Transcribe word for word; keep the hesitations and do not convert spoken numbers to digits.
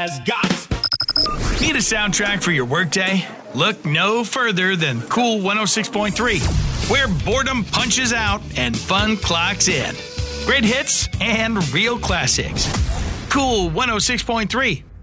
has got. Need a soundtrack for your workday? Look no further than Cool one oh six point three, where boredom punches out and fun clocks in. Great hits and real classics. Cool one oh six point three.